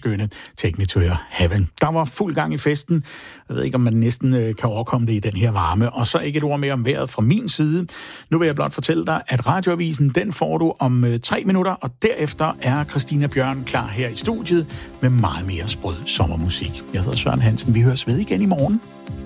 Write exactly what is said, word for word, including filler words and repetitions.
skønne Techniteur Heaven. Der var fuld gang i festen. Jeg ved ikke, om man næsten øh, kan overkomme det i den her varme. Og så ikke et ord mere om vejret fra min side. Nu vil jeg blot fortælle dig, at Radioavisen, den får du om øh, tre minutter, og derefter er Christina Bjørn klar her i studiet med meget mere sprød sommermusik. Jeg hedder Søren Hansen. Vi høres ved igen i morgen.